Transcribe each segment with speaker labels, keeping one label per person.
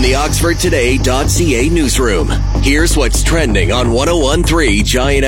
Speaker 1: the OxfordToday.ca newsroom, here's what's trending on 101.3 Giant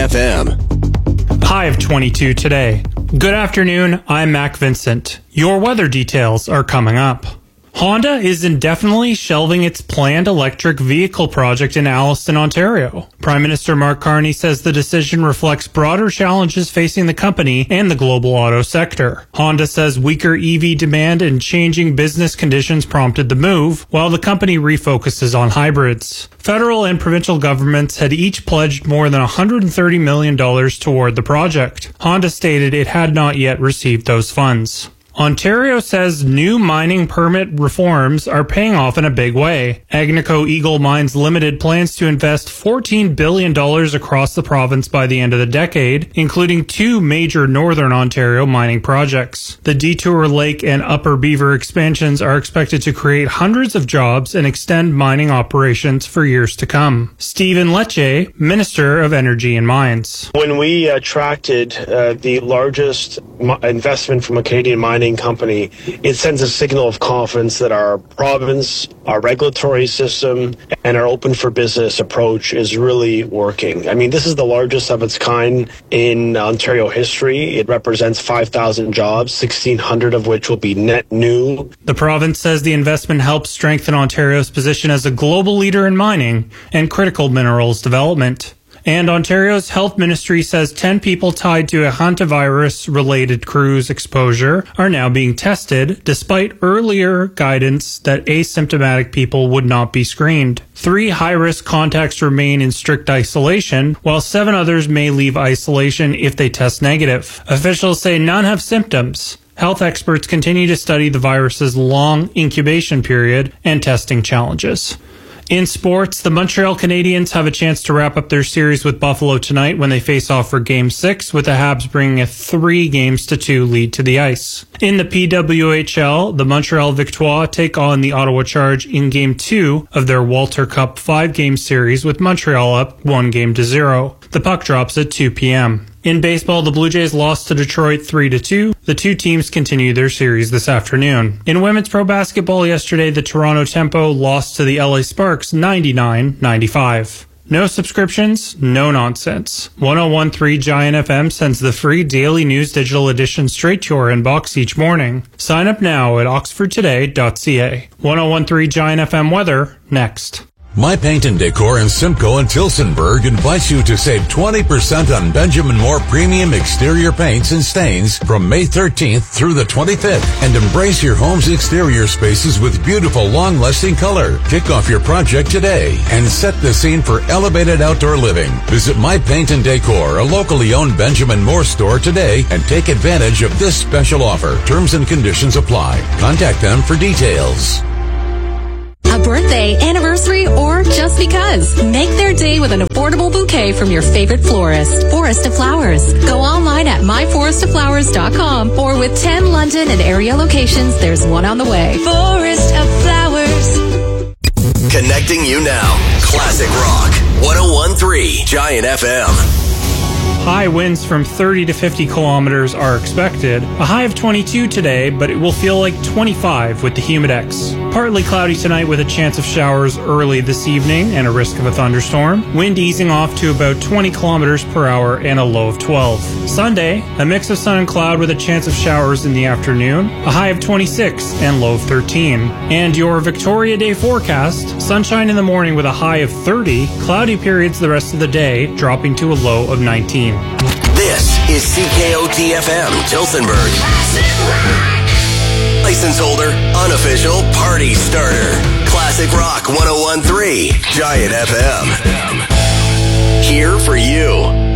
Speaker 1: FM.
Speaker 2: High of 22 today. Good afternoon, I'm Mac Vincent. Your weather details are coming up. Honda is indefinitely shelving its planned electric vehicle project in Alliston, Ontario. Prime Minister Mark Carney says the decision reflects broader challenges facing the company and the global auto sector. Honda says weaker EV demand and changing business conditions prompted the move, while the company refocuses on hybrids. Federal and provincial governments had each pledged more than $130 million toward the project. Honda stated it had not yet received those funds. Ontario says new mining permit reforms are paying off in a big way. Agnico Eagle Mines Limited plans to invest $14 billion across the province by the end of the decade, including two major Northern Ontario mining projects. The Detour Lake and Upper Beaver expansions are expected to create hundreds of jobs and extend mining operations for years to come. Stephen Lecce, Minister of Energy and Mines.
Speaker 3: When we attracted the largest investment from a Canadian mining company, it sends a signal of confidence that our province, our regulatory system, and our open for business approach is really working. I mean, this is the largest of its kind in Ontario history. It represents 5,000 jobs, 1,600 of which will be net new.
Speaker 2: The province says the investment helps strengthen Ontario's position as a global leader in mining and critical minerals development. And Ontario's health ministry says 10 people tied to a hantavirus-related cruise exposure are now being tested, despite earlier guidance that asymptomatic people would not be screened. 3 high-risk contacts remain in strict isolation, while 7 others may leave isolation if they test negative. Officials say none have symptoms. Health experts continue to study the virus's long incubation period and testing challenges. In sports, the Montreal Canadiens have a chance to wrap up their series with Buffalo tonight when they face off for Game 6, with the Habs bringing a 3-2 lead to the ice. In the PWHL, the Montreal Victoire take on the Ottawa Charge in Game 2 of their Walter Cup 5-game series, with Montreal up 1-0. The puck drops at 2 p.m. In baseball, the Blue Jays lost to Detroit 3-2. The two teams continue their series this afternoon. In women's pro basketball yesterday, the Toronto Tempo lost to the LA Sparks 99-95. No subscriptions, no nonsense. 101.3 Giant FM sends the free daily news digital edition straight to your inbox each morning. Sign up now at oxfordtoday.ca. 101.3 Giant FM weather, next.
Speaker 4: My Paint and Decor in Simcoe and Tilsonburg invites you to save 20% on Benjamin Moore premium exterior paints and stains from May 13th through the 25th, and embrace your home's exterior spaces with beautiful, long-lasting color. Kick off your project today and set the scene for elevated outdoor living. Visit My Paint and Decor, a locally owned Benjamin Moore store today, and take advantage of this special offer. Terms and conditions apply. Contact them for details.
Speaker 5: A birthday, anniversary, or just because. Make their day with an affordable bouquet from your favorite florist, Forest of Flowers. Go online at myforestoflowers.com, or with 10 London and area locations, there's one on the way. Forest of Flowers.
Speaker 1: Connecting you now. Classic Rock. 101.3 Giant FM.
Speaker 2: High winds from 30 to 50 kilometers are expected. A high of 22 today, but it will feel like 25 with the Humidex. Partly cloudy tonight with a chance of showers early this evening and a risk of a thunderstorm. Wind easing off to about 20 kilometers per hour and a low of 12. Sunday, a mix of sun and cloud with a chance of showers in the afternoon. A high of 26 and low of 13. And your Victoria Day forecast, sunshine in the morning with a high of 30, cloudy periods the rest of the day, dropping to a low of 19.
Speaker 1: This is CKOT-FM, Tilsonburg. License holder, unofficial party starter. Classic Rock 101.3, Giant FM. Here for you.